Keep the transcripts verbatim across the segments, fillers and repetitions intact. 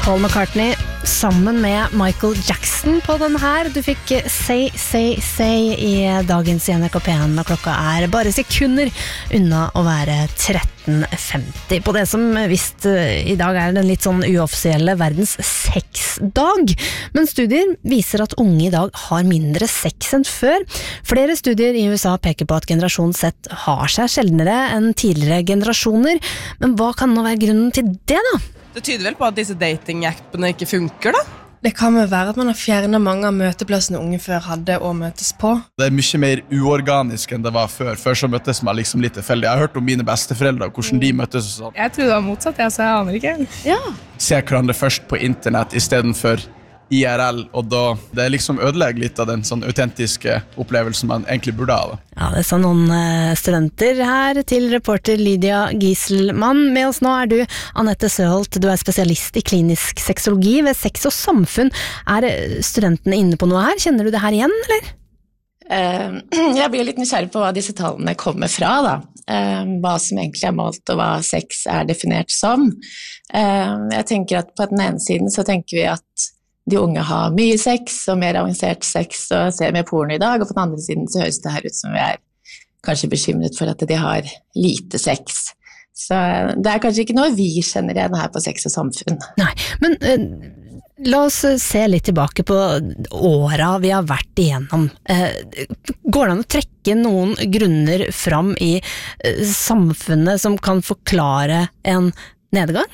Paul McCartney sammen med Michael Jackson på den her. Du fikk Say, Say, Say i dagens N R K P en, og klokka er bare sekunder unna å være tretten femti på det som visst i dag er den litt sånn uoffisielle verdens sexdag. Men studier viser at unge i dag har mindre sex enn før. Flere studier i U S A peker på at generasjon Z har seg sjeldnere enn tidligere generasjoner. Men hva kan nå være grunnen til det da? Det tyder vel på at disse dating-appene ikke funker da? Det kan vel være at man har fjernet mange av møteplassene unge før hadde å møtes på. Det er mye mer uorganisk enn det var før. Før så møttes man liksom litt tilfeldig. Jeg har hørt om mine besteforeldre, hvordan de møttes og sånn. Jeg tror det var motsatt, jeg, så jeg aner ikke. Ja. Se hverandre først på internett i stedet for I R L, og da det er liksom ødelegger litt av den sånn autentiske opplevelsen man egentlig burde ha. Da. Ja, det sa noen uh, studenter her til reporter Lydia Gieselmann. Med oss nå er du, Anette Søholt, du er spesialist i klinisk sexologi ved Sex og Samfunn. Er studentene inne på noe her? Kjenner du det her igjen, eller? Uh, jeg blir litt nysgjerrig på hva disse tallene kommer fra, da. Uh, hva som egentlig er målt, og hva sex er definert som. Uh, jeg tenker at på den ene siden så tenker vi at de unge har mye sex og mer avansert sex og ser mer porno i dag, og på den andre siden så høres det her ut som vi er kanskje bekymret for at de har lite sex. Så det er kanskje ikke noe vi kjenner igjen her på Sex og Samfunn. Nei, men uh, la oss se litt tilbake på åra vi har vært igjennom. Uh, går det an å trekke noen grunner fram i uh, samfunnet som kan forklare en nedgang?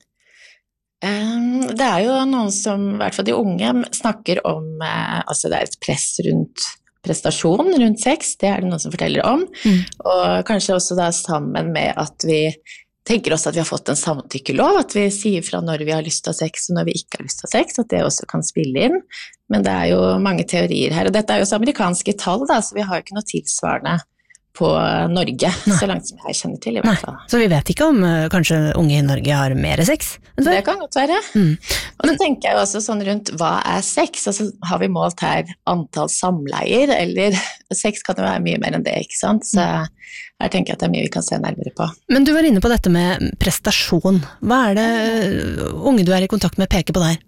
Det er jo noen som, i hvert fall de unge, snakker om, altså det er et press rundt prestasjon, rundt sex, det er det noen som forteller om, mm. og kanskje også da sammen med at vi tenker også at vi har fått en samtykkelov, at vi sier fra når vi har lyst til å ha sex og når vi ikke har lyst til å ha sex, at det også kan spille inn, men det er jo mange teorier her, og dette er jo så amerikanske tall da, så vi har jo ikke noe tilsvarende på Norge, Nei. Så langt som jeg kjenner til i hvert fall. Nei. Så vi vet ikke om uh, kanskje unge i Norge har mer sex? Det kan godt være. Mm. Og så tenker jeg også sånn rundt, hva er sex? Altså, har vi målt her antall samleier, eller sex kan jo være mye mer enn det, ikke sant? Så her tenker jeg at det er mye vi kan se nærmere på. Men du var inne på dette med prestasjon. Hva er det unge du er i kontakt med peker på der?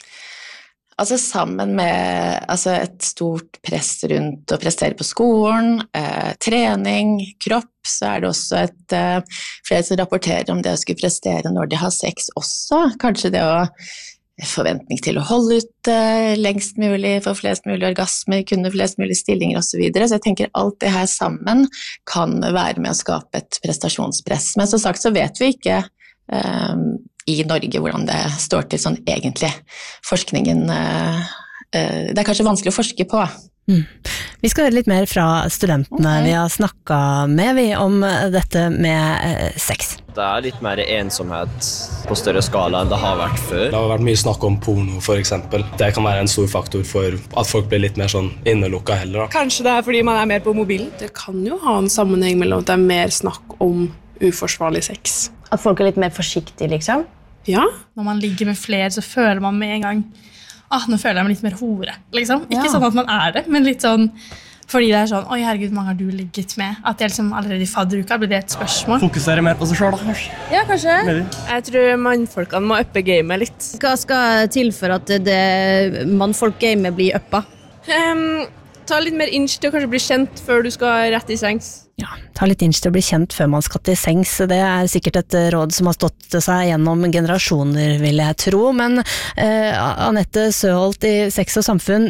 Altså sammen med altså et stort press rundt å prestere på skolen, eh, trening, kropp, så er det også et, eh, flere som rapporterer om det å skulle prestere når de har sex også. Kanskje det å forventning til å holde ut eh, lengst mulig, få flest mulig orgasmer, kunne flest mulig stillinger og så videre. Så jeg tenker alt det her sammen kan være med å skape et prestasjonspress. Men som sagt så vet vi ikke eh, i Norge hvordan det står til sånn egentlig. Forskningen, uh, uh, det er kanskje vanskelig å forske på. Mm. Vi skal høre litt mer fra studentene okay. vi har snakket med vi om dette med uh, sex. Det er litt mer ensomhet på større skala enn det har vært før. Det har vært mye snakk om porno for eksempel. Det kan være en stor faktor for at folk blir litt mer sånn innelukka heller. Da. Kanskje det er fordi man er mer på mobilen? Det kan jo ha en sammenheng mellom at det er mer snakk om uforsvarlig sex. At folk er litt mer forsiktige, liksom? Ja. Når man ligger med flere, så føler man med en gang ah, nå føler jeg meg litt mer hore, liksom. Ikke ja. Sånn at man er det, men litt sånn fordi det er sånn, oi herregud, mange har du ligget med? At jeg liksom allerede i fadderuka blir det et spørsmål. Fokusere mer på seg selv, da, kanskje? Ja, kanskje. Jeg tror mannfolkene må uppe gamet litt. Hva skal til for at det mannfolk-gamet blir uppa? Um, ta litt mer inch til å kanskje bli kjent før du skal rett i sengs. Ja, ta litt inch til å bli kjent før man skal til sengs. Det er sikkert et råd som har stått seg gjennom generasjoner, vil jeg tro. Men eh, Anette Søholt i Sex og Samfunn,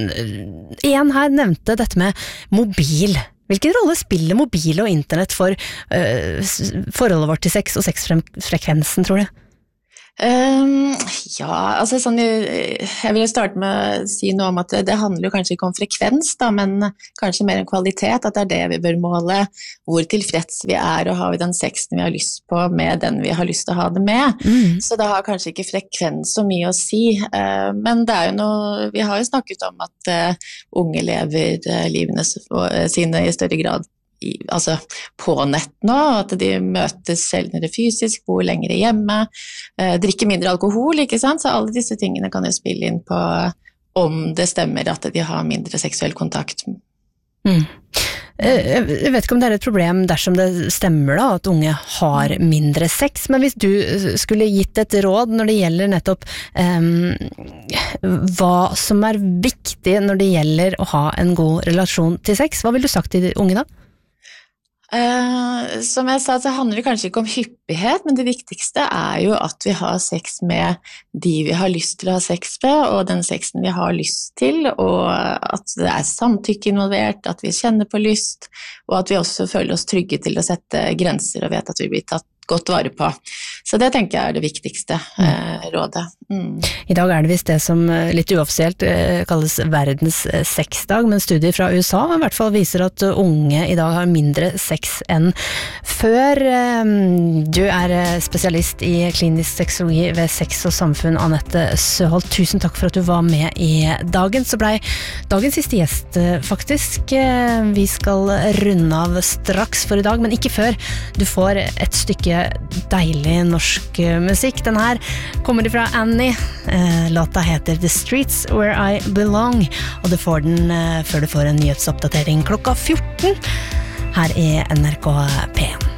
en her nevnte dette med mobil. Hvilken rolle spiller mobil og internett for eh, forholdet vårt til sex og sexfrekvensen, tror du? Um, ja, altså sånn, jeg, jeg vil starte med å si noe om at det, det handler jo kanskje ikke om frekvens da, men kanskje mer om kvalitet, at det er det vi bør måle, hvor tilfreds vi er, og har vi den sexen vi har lyst på med den vi har lyst til å ha det med. Mm. Så det har kanskje ikke frekvens så mye å si, uh, men det er jo noe, vi har jo snakket om at uh, unge lever uh, livene sine i større grad I, altså på nett nå, at de møtes sjeldnere fysisk, bor lenger hjemme, eh, drikker mindre alkohol, ikke sant? Så alle disse tingene kan jo spille inn på om det stemmer at de har mindre seksuell kontakt. Mm. Jeg vet ikke om det er et problem dersom det stemmer da, at unge har mindre sex, men hvis du skulle gitt et råd når det gjelder nettopp um, hva som er viktig når det gjelder å ha en god relasjon til sex, hva vil du sagt til de unge da? Uh, som jeg sa, så handler det kanskje ikke om hyppighet, men det viktigste er jo at vi har sex med de vi har lyst til å ha sex med, og den sexen vi har lyst til, og at det er samtykke involvert, at vi kjenner på lyst, og at vi også føler oss trygge til å sette grenser og vet at vi blir tatt godt vare på. Så det tenker jeg er det viktigste eh, rådet. Mm. I dag er det visst det som litt uoffisielt eh, kalles verdens sexdag, men studier fra U S A i hvert fall viser at unge i dag har mindre sex enn før. Du er spesialist i klinisk sexologi ved Sex og Samfunn, Anette Søholt. Tusen takk for at du var med i dagen. Så ble dagens siste gjest faktisk. Vi skal runde av straks for i dag, men ikke før du får et stykke deilig norsk musikk. Den her kommer fra Annie. Låta heter The Streets Where I Belong, og du får den før du får en nyhetsoppdatering klokka fjorten her i N R K P en.